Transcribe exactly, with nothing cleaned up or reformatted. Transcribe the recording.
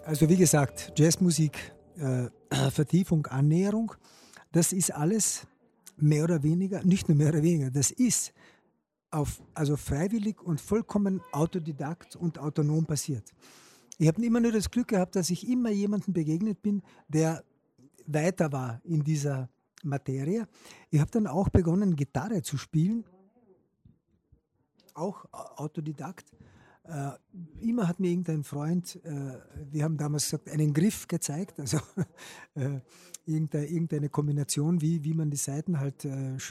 Also wie gesagt, Jazzmusik, äh, Vertiefung, Annäherung, das ist alles mehr oder weniger, nicht nur mehr oder weniger, das ist auf, also freiwillig und vollkommen autodidakt und autonom passiert. Ich habe immer nur das Glück gehabt, dass ich immer jemandem begegnet bin, der weiter war in dieser Materie. Ich habe dann auch begonnen, Gitarre zu spielen, auch Autodidakt. Äh, immer hat mir irgendein Freund, äh, wir haben damals gesagt, einen Griff gezeigt, also äh, irgendeine, irgendeine Kombination, wie, wie man die Saiten halt äh,